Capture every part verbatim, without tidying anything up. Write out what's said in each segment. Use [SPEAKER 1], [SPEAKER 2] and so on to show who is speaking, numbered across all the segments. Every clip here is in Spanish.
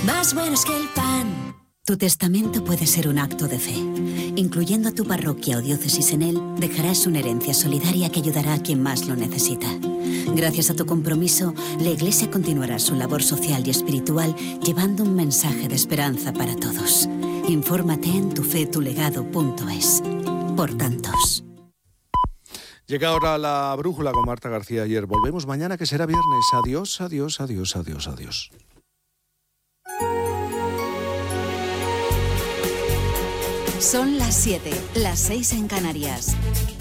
[SPEAKER 1] más buenos que el pan.
[SPEAKER 2] Tu testamento puede ser un acto de fe. Incluyendo a tu parroquia o diócesis en él, dejarás una herencia solidaria que ayudará a quien más lo necesita. Gracias a tu compromiso, la Iglesia continuará su labor social y espiritual llevando un mensaje de esperanza para todos. Infórmate en tufetulegado punto es. Por tantos.
[SPEAKER 3] Llega ahora la brújula con Marta García Ayer. Volvemos mañana, que será viernes. Adiós, adiós, adiós, adiós, adiós.
[SPEAKER 4] Son las siete, las seis en Canarias.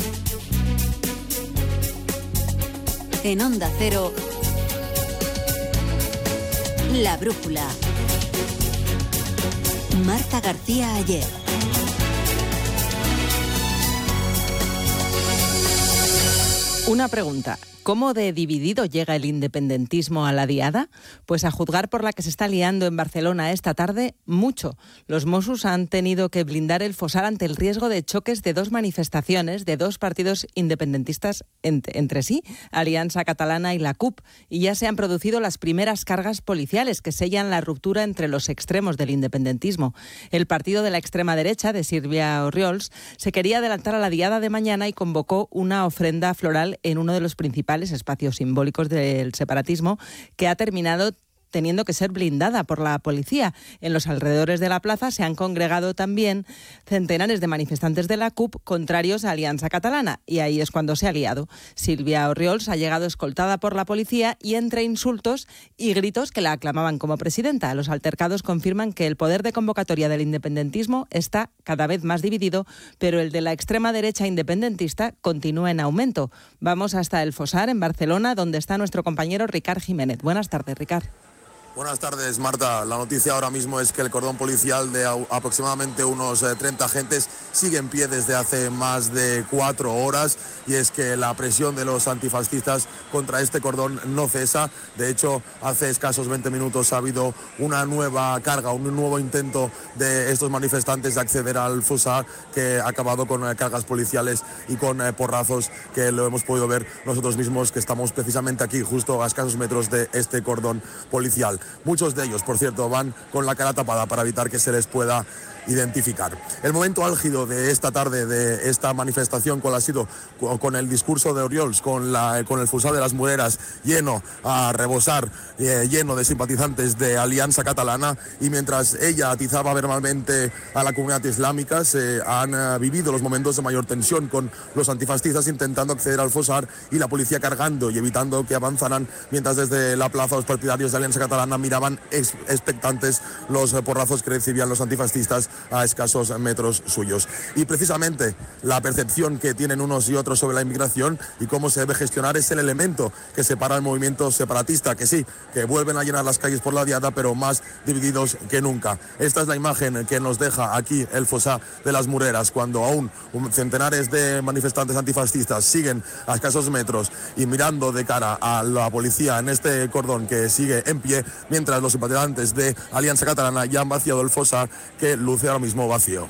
[SPEAKER 4] En Onda Cero, La Brújula. Marta García Ayer.
[SPEAKER 5] Una pregunta. ¿Cómo de dividido llega el independentismo a la diada? Pues a juzgar por la que se está liando en Barcelona esta tarde, mucho. Los Mossos han tenido que blindar el Fosar ante el riesgo de choques de dos manifestaciones de dos partidos independentistas ent- entre sí, Alianza Catalana y la C U P, y ya se han producido las primeras cargas policiales que sellan la ruptura entre los extremos del independentismo. El partido de la extrema derecha, de Sílvia Orriols, se quería adelantar a la diada de mañana y convocó una ofrenda floral en uno de los principales espacios simbólicos del separatismo, que ha terminado teniendo que ser blindada por la policía. En los alrededores de la plaza se han congregado también centenares de manifestantes de la C U P contrarios a Alianza Catalana, y ahí es cuando se ha liado. Sílvia Orriols ha llegado escoltada por la policía y entre insultos y gritos que la aclamaban como presidenta. Los altercados confirman que el poder de convocatoria del independentismo está cada vez más dividido, pero el de la extrema derecha independentista continúa en aumento. Vamos hasta el Fosar, en Barcelona, donde está nuestro compañero Ricard Jiménez. Buenas tardes, Ricard.
[SPEAKER 6] Buenas tardes, Marta. La noticia ahora mismo es que el cordón policial de aproximadamente unos treinta agentes sigue en pie desde hace más de cuatro horas, y es que la presión de los antifascistas contra este cordón no cesa. De hecho, hace escasos veinte minutos ha habido una nueva carga, un nuevo intento de estos manifestantes de acceder al Fosar, que ha acabado con cargas policiales y con porrazos, que lo hemos podido ver nosotros mismos, que estamos precisamente aquí, justo a escasos metros de este cordón policial. Muchos de ellos, por cierto, van con la cara tapada para evitar que se les pueda identificar. El momento álgido de esta tarde, de esta manifestación, cuál ha sido, con el discurso de Orriols, con, la, con el Fosar de las Mureras lleno a rebosar, eh, lleno de simpatizantes de Alianza Catalana, y mientras ella atizaba verbalmente a la comunidad islámica, se han uh, vivido los momentos de mayor tensión, con los antifascistas intentando acceder al Fosar y la policía cargando y evitando que avanzaran, mientras desde la plaza los partidarios de Alianza Catalana miraban ex- expectantes los eh, porrazos que recibían los antifascistas a escasos metros suyos. Y precisamente la percepción que tienen unos y otros sobre la inmigración y cómo se debe gestionar es el elemento que separa el movimiento separatista, que sí, que vuelven a llenar las calles por la diada, pero más divididos que nunca. Esta es la imagen que nos deja aquí el Fosar de las Mureras, cuando aún centenares de manifestantes antifascistas siguen a escasos metros y mirando de cara a la policía en este cordón que sigue en pie, mientras los simpatizantes de Alianza Catalana ya han vaciado el Fosar, que luce ahora mismo vacío.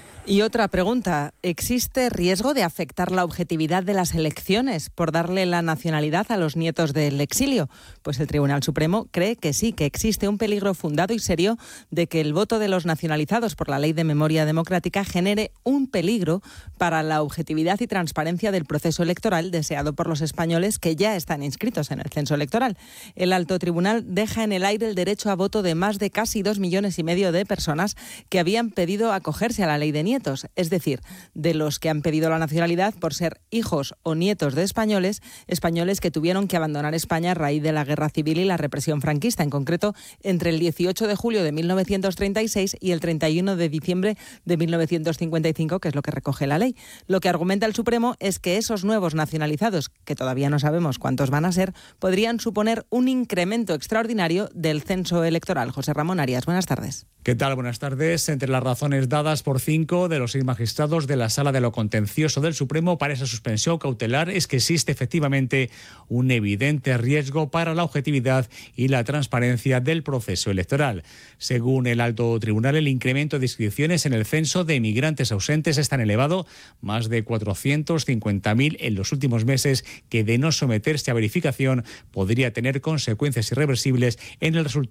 [SPEAKER 5] Y otra pregunta, ¿existe riesgo de afectar la objetividad de las elecciones por darle la nacionalidad a los nietos del exilio? Pues el Tribunal Supremo cree que sí, que existe un peligro fundado y serio de que el voto de los nacionalizados por la Ley de Memoria Democrática genere un peligro para la objetividad y transparencia del proceso electoral deseado por los españoles que ya están inscritos en el censo electoral. El Alto Tribunal deja en el aire el derecho a voto de más de casi dos millones y medio de personas que habían pedido acogerse a la ley de nietos, es decir, de los que han pedido la nacionalidad por ser hijos o nietos de españoles, españoles que tuvieron que abandonar España a raíz de la guerra civil y la represión franquista, en concreto entre el dieciocho de julio de mil novecientos treinta y seis y el treinta y uno de diciembre de mil novecientos cincuenta y cinco, que es lo que recoge la ley. Lo que argumenta el Supremo es que esos nuevos nacionalizados, que todavía no sabemos cuántos van a ser, podrían suponer un incremento extraordinario del censo electoral. José Ramón Arias, buenas tardes.
[SPEAKER 7] ¿Qué tal? Buenas tardes. Entre las razones dadas por cinco de los seis magistrados de la Sala de lo Contencioso del Supremo para esa suspensión cautelar es que existe efectivamente un evidente riesgo para la objetividad y la transparencia del proceso electoral. Según el Alto Tribunal, el incremento de inscripciones en el censo de emigrantes ausentes es tan elevado, más de cuatrocientos cincuenta mil en los últimos meses, que de no someterse a verificación podría tener consecuencias irreversibles en el resultado